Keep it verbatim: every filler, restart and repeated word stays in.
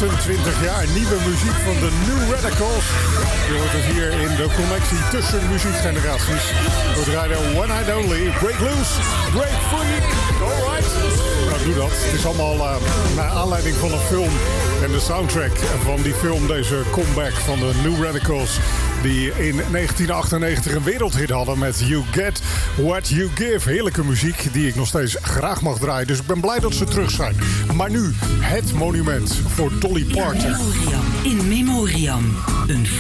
achtentwintig jaar nieuwe muziek van de New Radicals. Je hoort het hier in de connectie tussen muziekgeneraties. We draaien One Night Only, Break Loose, Break Free, alright. Nou, doe dat. Het is allemaal uh, naar aanleiding van een film en de soundtrack van die film, deze comeback van de New Radicals, die in negentien achtennegentig een wereldhit hadden met You Get What You Give. Heerlijke muziek die ik nog steeds graag mag draaien. Dus ik ben blij dat ze terug zijn. Maar nu het monument voor Dolly Parton. In Memoriam. In Memoriam. Een